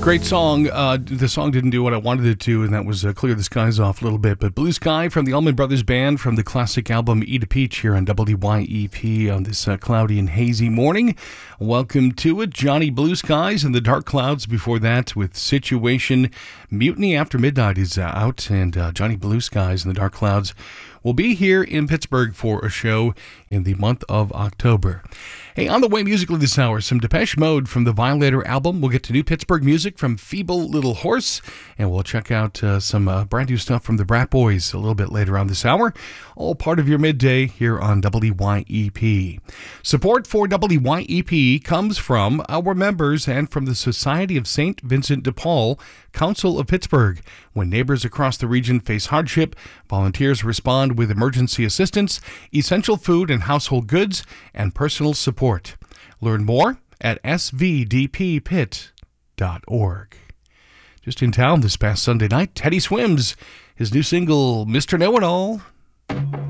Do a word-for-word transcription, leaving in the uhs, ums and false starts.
Great song. Uh, the song didn't do what I wanted it to, and that was uh, Clear the Skies Off a little bit. But Blue Sky from the Allman Brothers Band from the classic album Eat a Peach here on W Y E P on this uh, cloudy and hazy morning. Welcome to it. Johnny Blue Skies and the Dark Clouds before that with Situation. Mutiny After Midnight is uh, out, and uh, Johnny Blue Skies and the Dark Clouds will be here in Pittsburgh for a show in the month of October. Hey, on the way musically this hour, some Depeche Mode from the Violator album. We'll get to new Pittsburgh music from Feeble Little Horse, and we'll check out uh, some uh, brand new stuff from the Brat Boys a little bit later on this hour. All part of your midday here on W Y E P. Support for W Y E P comes from our members and from the Society of Saint Vincent de Paul, Council of Pittsburgh. When neighbors across the region face hardship, volunteers respond with emergency assistance, essential food and household goods, and personal support. Learn more at s v d p pit dot org. Just in town this past Sunday night, Teddy Swims, his new single, Mister Know-It-All.